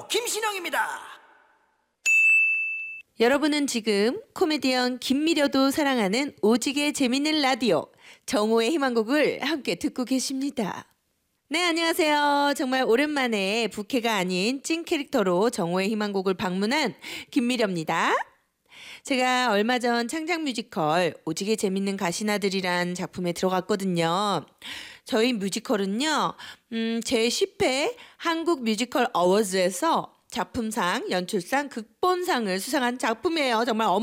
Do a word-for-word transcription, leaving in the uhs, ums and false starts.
김신영입니다. 여러분은 지금 코미디언 김미려도 사랑하는 오지게 재밌는 라디오 정오의 희망곡을 함께 듣고 계십니다. 네, 안녕하세요. 정말 오랜만에 부캐가 아닌 찐 캐릭터로 정오의 희망곡을 방문한 김미려입니다. 제가 얼마 전 창작 뮤지컬 오지게 재밌는 가시나들이란 작품에 들어갔거든요. 저희 뮤지컬은요, 음, 제십 회 한국 뮤지컬 어워즈에서 작품상, 연출상, 극본상을 수상한 작품이에요. 정말